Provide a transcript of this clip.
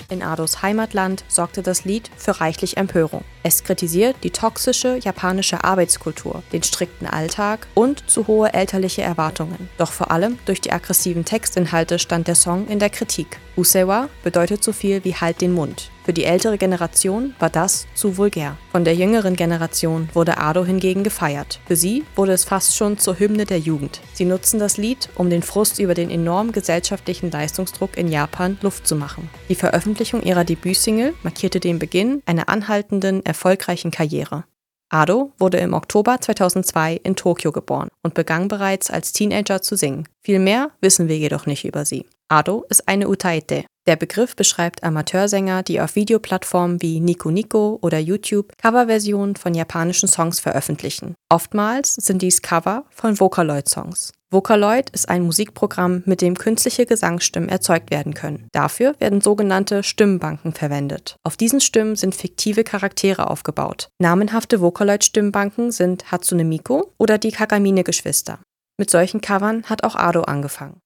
In Ados Heimatland sorgte das Lied für reichlich Empörung. Es kritisiert die toxische japanische Arbeitskultur, den strikten Alltag und zu hohe elterliche Erwartungen. Doch vor allem durch die aggressiven Textinhalte stand der Song in der Kritik. Usewa bedeutet so viel wie halt den Mund. Für die ältere Generation war das zu vulgär. Von der jüngeren Generation wurde Ado hingegen gefeiert. Für sie wurde es fast schon zur Hymne der Jugend. Sie nutzen das Lied, um den Frust über den enormen gesellschaftlichen Leistungsdruck in Japan Luft zu machen. Die Veröffentlichung ihrer Debütsingle markierte den Beginn einer anhaltenden, erfolgreichen Karriere. Ado wurde im Oktober 2002 in Tokio geboren und begann bereits als Teenager zu singen. Viel mehr wissen wir jedoch nicht über sie. Ado ist eine Utaite. Der Begriff beschreibt Amateursänger, die auf Videoplattformen wie Nico Nico oder YouTube Coverversionen von japanischen Songs veröffentlichen. Oftmals sind dies Cover von Vocaloid-Songs. Vocaloid ist ein Musikprogramm, mit dem künstliche Gesangsstimmen erzeugt werden können. Dafür werden sogenannte Stimmbanken verwendet. Auf diesen Stimmen sind fiktive Charaktere aufgebaut. Namenhafte Vocaloid-Stimmbanken sind Hatsune Miku oder die Kagamine-Geschwister. Mit solchen Covern hat auch Ado angefangen.